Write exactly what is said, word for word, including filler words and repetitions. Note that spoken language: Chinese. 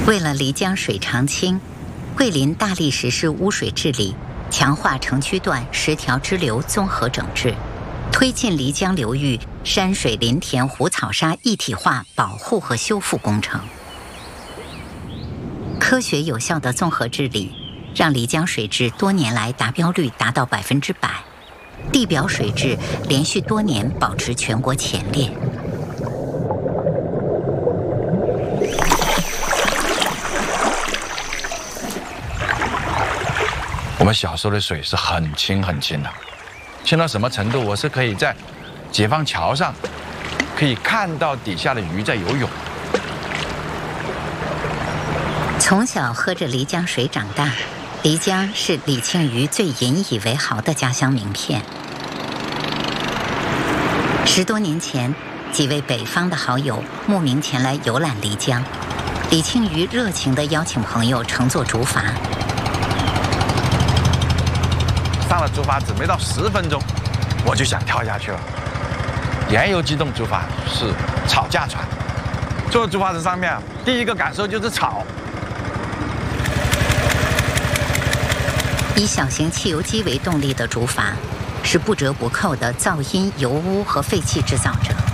为了漓江水长清，桂林大力实施污水治理，强化城区段十条支流综合整治，推进漓江流域山水林田湖草沙一体化保护和修复工程。科学有效的综合治理，让漓江水质多年来达标率达到百分之百，地表水质连续多年保持全国前列。 我们小时候的水是很清很清的，清到什么程度？我是可以在解放桥上可以看到底下的鱼在游泳。 从小喝着漓江水长大，漓江是李庆余最引以为豪的家乡名片。十多年前，几位北方的好友慕名前来游览漓江，李庆余热情地邀请朋友乘坐竹筏。 上了竹筏只没到十分钟，我就想跳下去了。燃油机动竹筏是吵架船，坐竹筏子上面，第一个感受就是吵。 以小型汽油机为动力的竹筏，是不折不扣的噪音、油污和废气制造者。